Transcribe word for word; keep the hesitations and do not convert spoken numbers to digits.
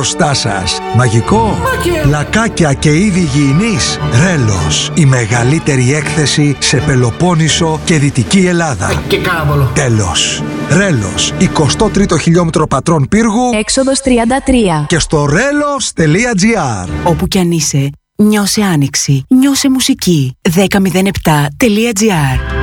Μπροστά σας. Μαγικό. Μάκε. Πλακάκια και είδη υγιεινής. Ρέλος. Η μεγαλύτερη έκθεση σε Πελοπόννησο και Δυτική Ελλάδα. Και κάραβολο. Τέλος. Ρέλος. εικοστό τρίτο χιλιόμετρο πατρών πύργου. Έξοδος τριάντα τρία. Και στο ρέλος τελεία τζι άρ. Όπου κι αν είσαι, νιώσε άνοιξη. Νιώσε μουσική. δέκα μηδέν επτά τελεία τζι άρ.